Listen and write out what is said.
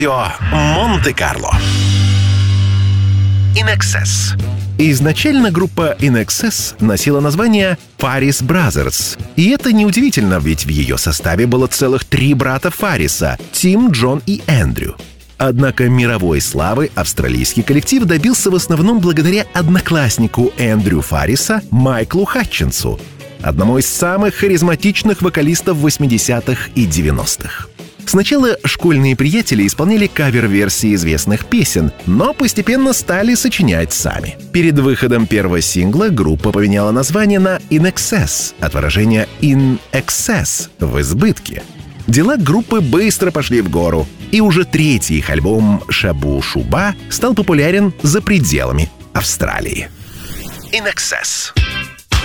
Монте-Карло. In Excess. Изначально группа In Excess носила название Faris Brothers. И это неудивительно, ведь в ее составе было целых 3 брата Фарриса — Тим, Джон и Эндрю. Однако мировой славы австралийский коллектив добился в основном благодаря однокласснику Эндрю Фарриса Майклу Хатчинсу, одному из самых харизматичных вокалистов 80-х и 90-х. Сначала школьные приятели исполняли кавер-версии известных песен, но постепенно стали сочинять сами. Перед выходом первого сингла группа поменяла название на In Excess от выражения In Excess — в избытке. Дела группы быстро пошли в гору, и уже 3-й их альбом «Шабу-шуба» стал популярен за пределами Австралии. In Excess.